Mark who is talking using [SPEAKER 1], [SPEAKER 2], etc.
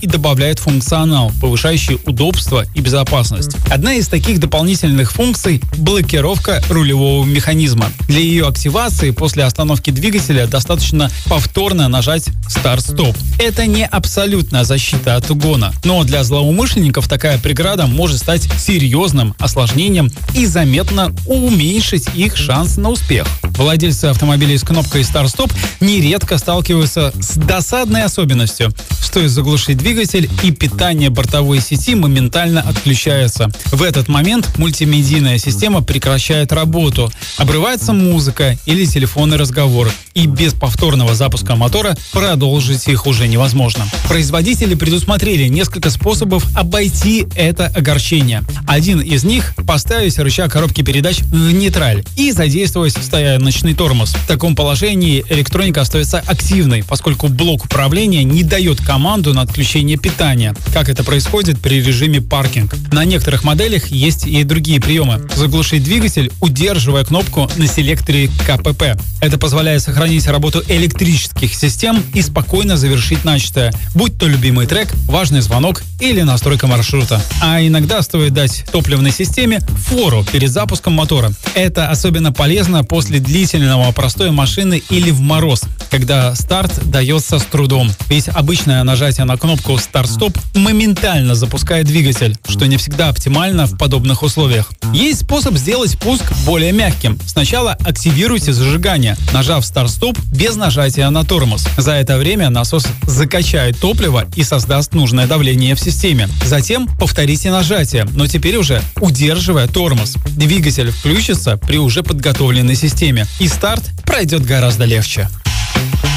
[SPEAKER 1] и добавляет функционал, повышающий удобство и безопасность. Одна из таких дополнительных функций – блокировка рулевого механизма. Для ее активации после остановки двигателя достаточно повторно нажать «Старт-стоп». Это не абсолютная защита от угона, но для злоумышленников такая преграда может стать серьезным осложнением и заметно уменьшить их шанс на успех. Владельцы автомобилей с кнопкой «Старт-стоп» нередко сталкиваются с досадной особенностью. Стоит заглушить двигатель, и питание бортовой сети моментально отключается. В этот момент мультимедийная система прекращает работу, обрывается музыка или телефонный разговор, и без повторного запуска мотора продолжить их уже невозможно. Производители предусмотрели несколько способов обойти это огорчение. Один из них – поставить рычаг коробки передач в нейтраль и задействовать стояночный тормоз. В таком положении электроника остается активной, поскольку блок управления не дает команду на отключение питания, как это происходит при режиме паркинг. На некоторых моделях есть и другие приемы. Заглушить двигатель, удерживая кнопку на селекторе КПП. Это позволяет сохранить работу электрических систем и спокойно завершить начатое, будь то любимый трек, важный звонок или настройка маршрута. А иногда стоит дать топливной системе фору перед запуском мотора. Это особенно полезно после длительного простоя машины или в мороз, когда старт дается с трудом. Ведь обычное нажатие на кнопку «Старт-стоп» моментально запускает двигатель, что не всегда оптимально в подобных условиях. Есть способ сделать пуск более мягким. Сначала активируйте зажигание, нажав «Старт-стоп» без нажатия на тормоз. За это время насос закачает топливо и создаст нужное давление в системе. Затем повторите нажатие, но теперь уже удерживая тормоз. Двигатель включится при уже подготовленной системе, и старт пройдет гораздо легче.